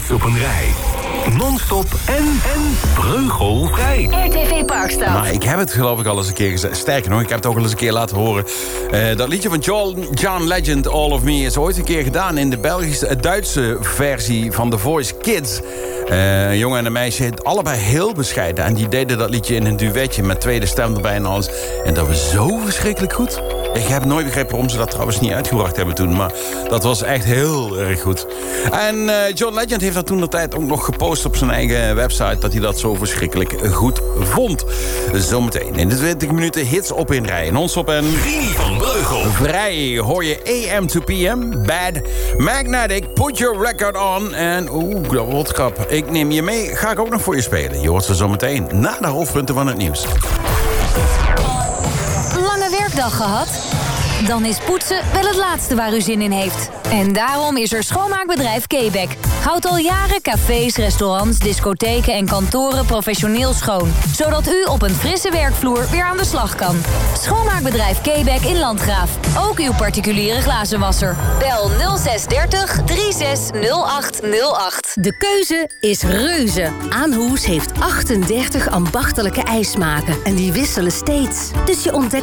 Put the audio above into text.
hits op een rij. Non-stop en breugelvrij. RTV Parkstad. Maar ik heb het geloof ik al eens een keer gezegd. Sterker nog, ik heb het ook al eens een keer laten horen. Dat liedje van John Legend, All of Me, is ooit een keer gedaan in de Duitse versie van The Voice Kids. Een jongen en een meisje, allebei heel bescheiden. En die deden dat liedje in een duetje met tweede stem erbij en alles. En dat was zo verschrikkelijk goed. Ik heb nooit begrepen waarom ze dat trouwens niet uitgebracht hebben toen. Maar dat was echt heel erg goed. En John Legend heeft dat toen de tijd ook nog gepost op zijn eigen website, dat hij dat zo verschrikkelijk goed vond. Zometeen in de 20 minuten hits op in rij. Non-stop en Rini van Breugel. vrij hoor je AM to PM, Bad, Magnetic, Put Your Record On. En dat wordt krap. Ik neem je mee, ga ik ook nog voor je spelen. Je hoort ze zometeen na de hoofdpunten van het nieuws. Lange werkdag gehad? Dan is poetsen wel het laatste waar u zin in heeft. En daarom is er schoonmaakbedrijf Quebec. Houdt al jaren cafés, restaurants, discotheken en kantoren professioneel schoon. Zodat u op een frisse werkvloer weer aan de slag kan. Schoonmaakbedrijf Quebec in Landgraaf. Ook uw particuliere glazenwasser. Bel 0630 360808. De keuze is reuze. Aanhoes heeft 38 ambachtelijke ijsmaken. En die wisselen steeds. Dus je ontdekt